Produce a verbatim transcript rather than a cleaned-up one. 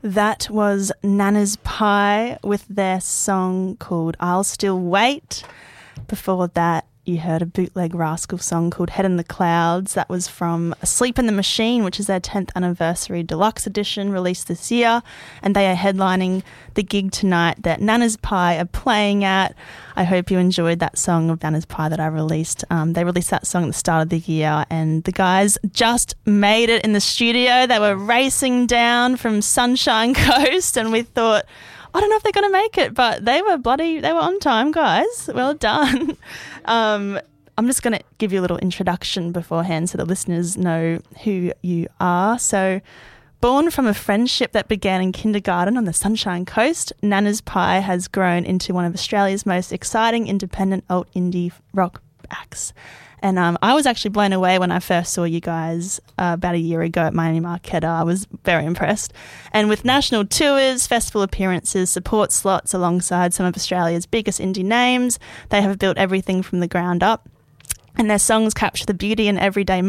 That was Nana's Pie with their song called I'll Still Wait. Before that, you heard a bootleg Rascal song called Head in the Clouds. That was from Sleep in the Machine, which is their tenth anniversary deluxe edition released this year. And they are headlining the gig tonight that Nana's Pie are playing at. I hope you enjoyed that song of Nana's Pie that I released. Um, they released that song at the start of the year and the guys just made it in the studio. They were racing down from Sunshine Coast and we thought, I don't know if they're going to make it, but they were bloody, they were on time, guys. Well done. Um, I'm just going to give you a little introduction beforehand so the listeners know who you are. So, born from a friendship that began in kindergarten on the Sunshine Coast, Nana's Pie has grown into one of Australia's most exciting independent alt indie rock acts. And um, I was actually blown away when I first saw you guys uh, about a year ago at Miami Marquetta. I was very impressed. And with national tours, festival appearances, support slots alongside some of Australia's biggest indie names, they have built everything from the ground up. And their songs capture the beauty in everyday